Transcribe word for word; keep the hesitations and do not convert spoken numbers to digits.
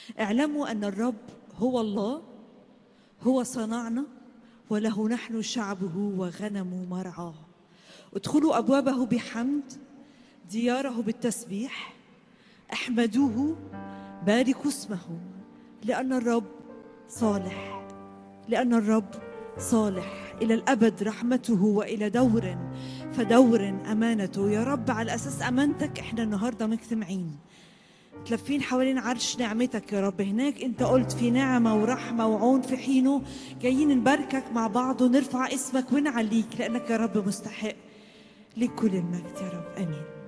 اعلموا أن الرب هو الله، هو صنعنا وله نحن شعبه وغنم مرعاه. ادخلوا أبوابه بحمد، دياره بالتسبيح، احمدوه، باركوا اسمه، لأن الرب صالح، لأن الرب صالح إلى الأبد رحمته، وإلى دور فدور أمانته. يا رب على أساس أمانتك إحنا النهاردة مجتمعين تلفين حوالين عرش نعمتك. يا رب هناك أنت قلت في نعمة ورحمة وعون في حينه، جايين نباركك مع بعض ونرفع اسمك ونعليك، لأنك يا رب مستحق لكل المجد يا رب. آمين.